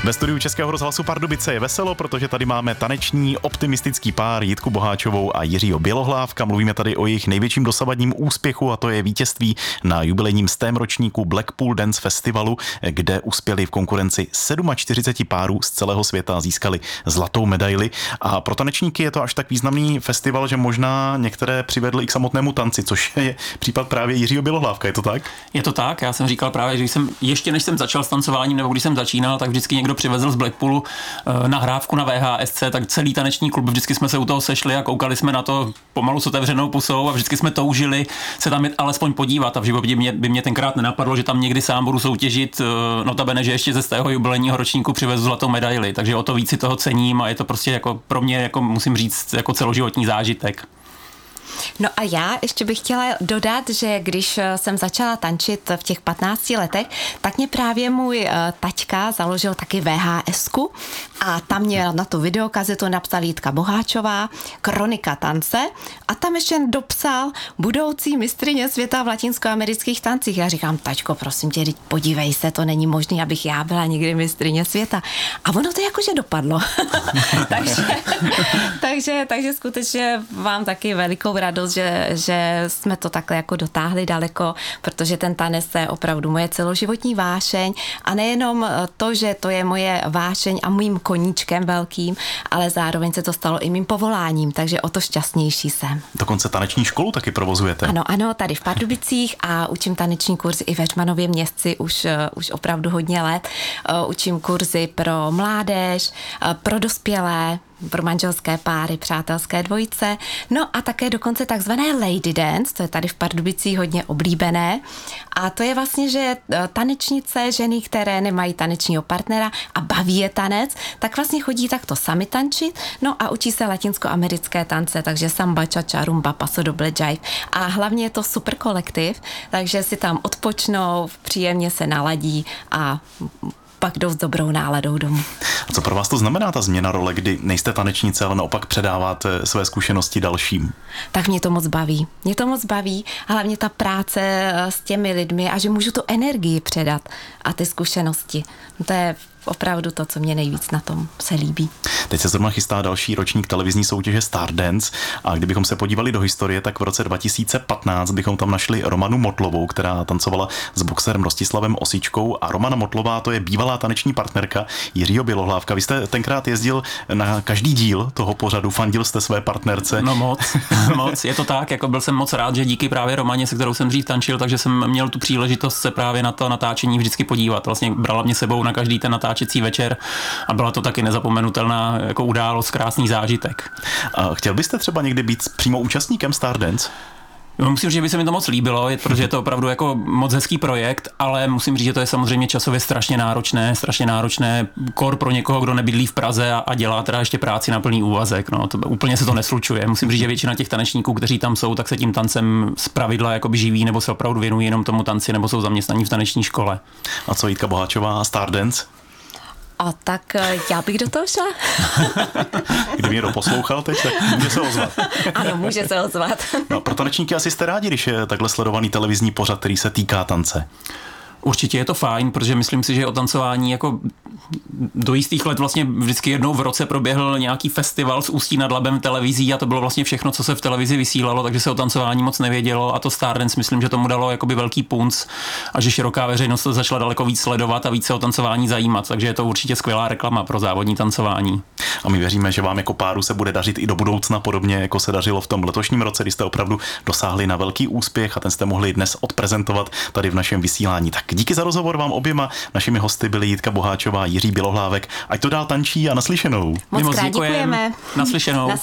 Ve studiu Českého rozhlasu Pardubice je veselo, protože tady máme taneční optimistický pár Jitku Boháčovou a Jiřího Bělohlávka. Mluvíme tady o jejich největším dosavadním úspěchu a to je vítězství na jubilejním 100. ročníku Blackpool Dance Festivalu, kde uspěli v konkurenci 47 párů z celého světa a získali zlatou medaili. A pro tanečníky je to až tak významný festival, že možná některé přivedli i k samotnému tanci, což je případ právě Jiřího Bělohlávka, je to tak? Je to tak, já jsem říkal právě, že ještě než jsem začal s tancováním, nebo když jsem začínal, tak vždycky někdo přivezl z Blackpoolu nahrávku na VHSC, tak celý taneční klub, vždycky jsme se u toho sešli a koukali jsme na to pomalu s otevřenou pusou a vždycky jsme toužili se tam alespoň podívat a v životě by mě tenkrát nenapadlo, že tam někdy sám budu soutěžit, notabene, že ještě ze 100. jubilejního ročníku přivezu zlatou medaili, takže o to víc si toho cením a je to prostě jako pro mě, jako musím říct, jako celoživotní zážitek. No a já ještě bych chtěla dodat, že když jsem začala tančit v těch 15 letech, tak mě právě můj taťka založil taky VHS-ku a tam mě na tu videokazetu napsal Jitka Boháčová, Kronika tance a tam ještě dopsal budoucí mistryně světa v latinskoamerických tancích. Já říkám, taťko, prosím tě, podívej se, to není možné, abych já byla nikdy mistryně světa. A ono to jakože dopadlo. takže skutečně vám taky velikou radost, že jsme to takhle jako dotáhli daleko, protože ten tanec je opravdu moje celoživotní vášeň a nejenom to, že to je moje vášeň a mým koníčkem velkým, ale zároveň se to stalo i mým povoláním, takže o to šťastnější jsem. Dokonce taneční školu taky provozujete. Ano, tady v Pardubicích a učím taneční kurzy i ve Žmanově Městci už opravdu hodně let. Učím kurzy pro mládež, pro dospělé, pro manželské páry, přátelské dvojice, no a také dokonce takzvané lady dance, to je tady v Pardubicích hodně oblíbené a to je vlastně, že tanečnice, ženy, které nemají tanečního partnera a baví je tanec, tak vlastně chodí takto sami tančit, no a učí se latinskoamerické tance, takže samba, cha-cha, rumba, paso doble, jive a hlavně je to super kolektiv, takže si tam odpočnou, příjemně se naladí a pak jdou s dobrou náladou domů. A co pro vás to znamená ta změna role, kdy nejste tanečnice, ale naopak předáváte své zkušenosti dalším? Tak mě to moc baví. Mě to moc baví a hlavně ta práce s těmi lidmi a že můžu tu energii předat a ty zkušenosti. To je opravdu to, co mě nejvíc na tom se líbí. Teď se zrovna chystá další ročník televizní soutěže Stardance a kdybychom se podívali do historie, tak v roce 2015 bychom tam našli Romanu Motlovou, která tancovala s boxerem Rostislavem Osičkou a Romana Motlová to je bývalá taneční partnerka Jiřího Bělohlávka. Vy jste tenkrát jezdil na každý díl toho pořadu, fandil jste své partnerce. No moc, je to tak, jako byl jsem moc rád, že díky právě Romaně, se kterou jsem dřív tančil, takže jsem měl tu příležitost se právě na to natáčení vždycky podívat. Vlastně brala mě sebou na každý ten natáčecí večer a byla to taky nezapomenutelná jako událost, krásný zážitek. A chtěl byste třeba někdy být přímo účastníkem Stardance? Musím říct, že by se mi to moc líbilo, protože je to opravdu jako moc hezký projekt, ale musím říct, že to je samozřejmě časově strašně náročné, kor pro někoho, kdo nebydlí v Praze a dělá teda ještě práci na plný úvazek. No, to, úplně se to neslučuje. Musím říct, že většina těch tanečníků, kteří tam jsou, tak se tím tancem zpravidla jakoby živí, nebo se opravdu věnují jenom tomu tanci, nebo jsou zaměstnaní v taneční škole. A co Jitka Boháčová a Stardance? A tak já bych do toho šla. Kdyby někdo poslouchal teď, tak může se ozvat. Ano, může se ozvat. No, pro tanečníky asi jste rádi, když je takhle sledovaný televizní pořad, který se týká tance. Určitě je to fajn, protože myslím si, že o tancování jako do jistých let vlastně vždycky jednou v roce proběhl nějaký festival s Ústí nad Labem televizí a to bylo vlastně všechno, co se v televizi vysílalo, takže se o tancování moc nevědělo a to Stardance myslím, že tomu dalo jakoby velký punc a že široká veřejnost to začala daleko víc sledovat a víc se o tancování zajímat, takže je to určitě skvělá reklama pro závodní tancování. A my věříme, že vám jako páru se bude dařit i do budoucna, podobně jako se dařilo v tom letošním roce, kdy jste opravdu dosáhli na velký úspěch a ten jste mohli dnes odprezentovat tady v našem vysílání. Tak díky za rozhovor vám oběma. Našimi hosty byli Jitka Boháčová, Jiří Bělohlávek. Ať to dál tančí a naslyšenou. Moc krát děkujeme. Naslyšenou.